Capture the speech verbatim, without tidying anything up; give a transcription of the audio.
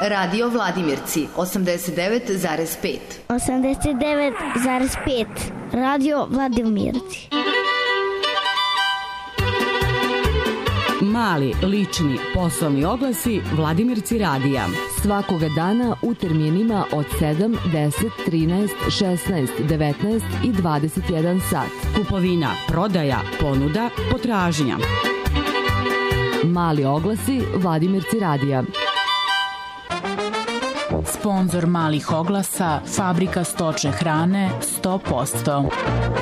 Radio Vladimirci osamdeset devet zarez pet. osamdeset devet zarez pet. Radio Vladimirci. Mali, lični, poslovni oglasi Vladimirci radija. Svakoga dana u terminima od sedam, deset, trinaest, šesnaest, devetnaest i dvadeset jedan sat. Kupovina, prodaja, ponuda, potražnja. Mali oglasi Vladimirci radija. Sponzor malih oglasa, Fabrika stočne hrane sto posto.